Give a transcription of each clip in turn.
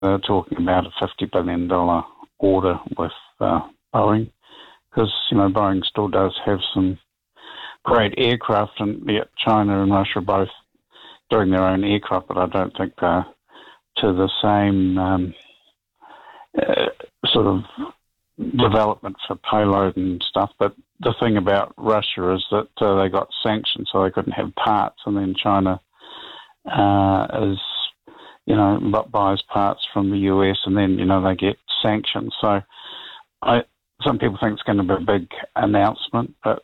they're talking about a $50 billion order with Boeing, because, Boeing still does have some great aircraft, and yet China and Russia are both doing their own aircraft, but I don't think they're to the same sort of development for payload and stuff. But the thing about Russia is that they got sanctioned, so they couldn't have parts, and then China buys parts from the US, and then, they get sanctioned. So some people think it's going to be a big announcement, but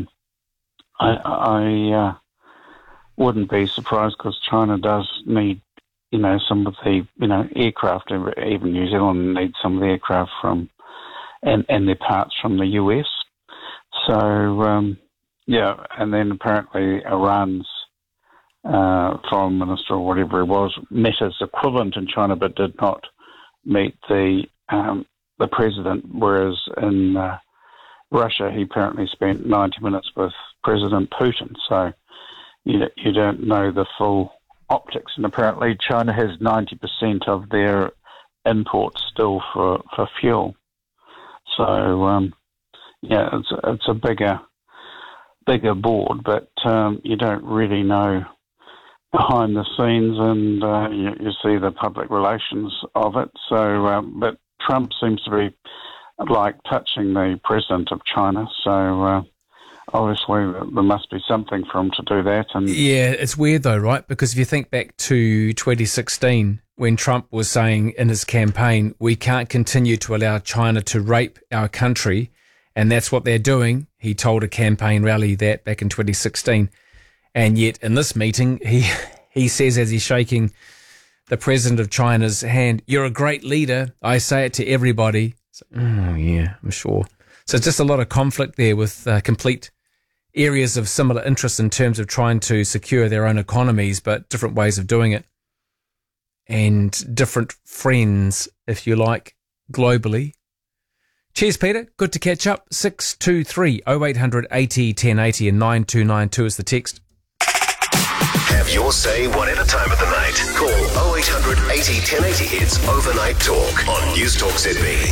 I wouldn't be surprised, because China does need, some of the, aircraft. Even New Zealand needs some of the aircraft from, and their parts from the US. So, and then apparently Iran's foreign minister, or whatever he was, met his equivalent in China, but did not meet the president, whereas in Russia he apparently spent 90 minutes with President Putin. So you don't know the full optics. And apparently China has 90% of their imports still for fuel. So, it's a bigger board, but you don't really know behind the scenes, and you see the public relations of it. So, but Trump seems to be like touching the president of China. So, obviously, there must be something for him to do that. And yeah, it's weird though, right? Because if you think back to 2016, when Trump was saying in his campaign, we can't continue to allow China to rape our country, and that's what they're doing. He told a campaign rally that back in 2016. And yet in this meeting, he says, as he's shaking the president of China's hand, "You're a great leader. I say it to everybody." So, yeah, I'm sure. So it's just a lot of conflict there with complete areas of similar interest in terms of trying to secure their own economies, but different ways of doing it. And different friends, if you like, globally. Cheers, Peter. Good to catch up. 623 0800 80 1080 and 9292 is the text. Have your say whatever time of the night. Call 0800 80 1080. It's Overnight Talk on News Talk ZB.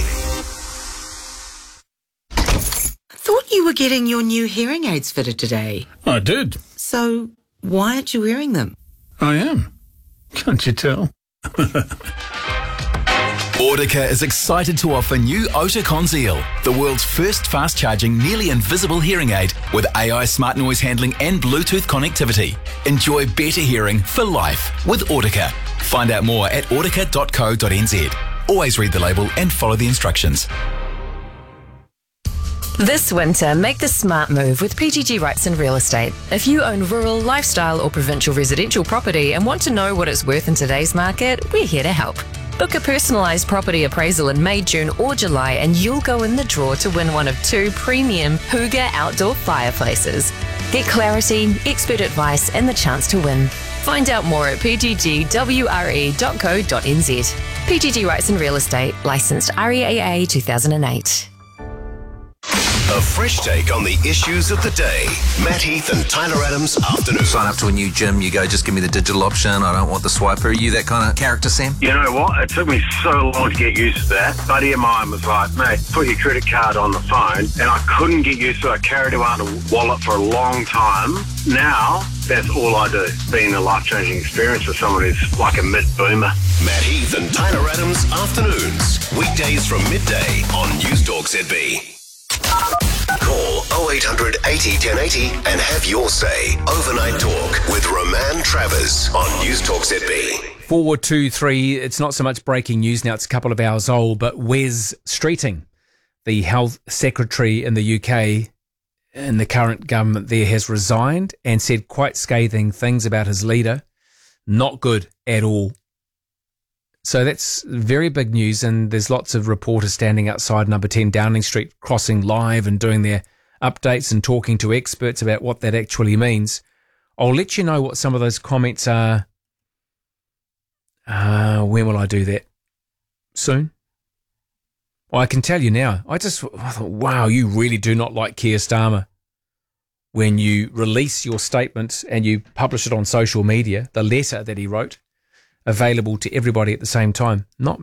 Thought you were getting your new hearing aids fitted today. I did. So why aren't you wearing them? I am. Can't you tell? Audica is excited to offer new Oticon Zeal, the world's first fast-charging, nearly invisible hearing aid with AI smart noise handling and Bluetooth connectivity. Enjoy better hearing for life with Audica. Find out more at audica.co.nz. Always read the label and follow the instructions. This winter, make the smart move with PGG Wrightson Real Estate. If you own rural, lifestyle or provincial residential property and want to know what it's worth in today's market, we're here to help. Book a personalised property appraisal in May, June or July and you'll go in the draw to win one of 2 premium Hygge outdoor fireplaces. Get clarity, expert advice and the chance to win. Find out more at pggwre.co.nz. PGG Wrightson Real Estate, licensed REAA 2008. A fresh take on the issues of the day. Matt Heath and Tyler Adams afternoon. Sign up to a new gym, you go, just give me the digital option, I don't want the swiper. Are you that kind of character, Sam? You know what? It took me so long to get used to that. A buddy of mine was like, mate, put your credit card on the phone, and I couldn't get used to it. I carried around a wallet for a long time. Now, that's all I do. It's been a life-changing experience for someone who's like a mid-boomer. Matt Heath and Tyler Adams afternoons. Weekdays from midday on News Talk ZB. Call 0800 80 1080 and have your say. Overnight Talk with Roman Travers on News Talk ZB. 423, it's not so much breaking news now, it's a couple of hours old, but Wes Streeting, the health secretary in the UK in the current government there, has resigned and said quite scathing things about his leader. Not good at all. So that's very big news, and there's lots of reporters standing outside number 10 Downing Street, crossing live and doing their updates and talking to experts about what that actually means. I'll let you know what some of those comments are. When will I do that? Soon? Well, I can tell you now. I thought, wow, you really do not like Keir Starmer. When you release your statement and you publish it on social media, the letter that he wrote, available to everybody at the same time. Not